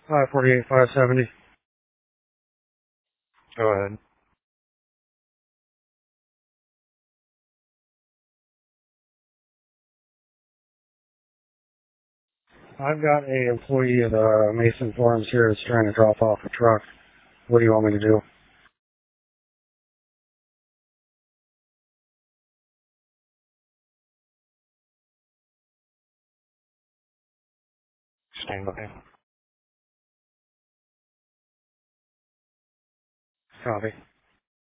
548, 570. Go ahead. I've got a employee at Mason Farms here that's trying to drop off a truck. What do you want me to do? Stand by. Copy.